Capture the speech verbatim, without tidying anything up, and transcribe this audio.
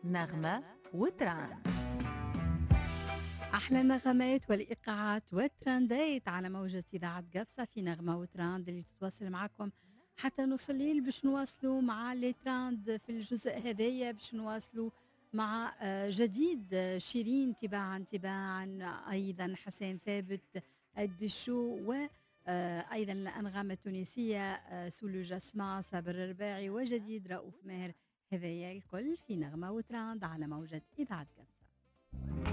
نغمة وتران. أحلى النغمات والإيقاعات والترندات على موجة إذاعة قفصة في نغمة وتراند اللي تتواصل معكم حتى نوصل الليل باش نواصلوا مع لي تراند في الجزء هذايا باش نواصلوا مع آه، جديد آه، شيرين تباعا تباعا أيضا حسين ثابت الدشو و آه، أيضا الأنغام التونسية آه، سولو جسمة صابر الرباعي وجديد رؤوف ماهر. هذايا الكل في نغمة وتراند على موجة إذاعة قفصة.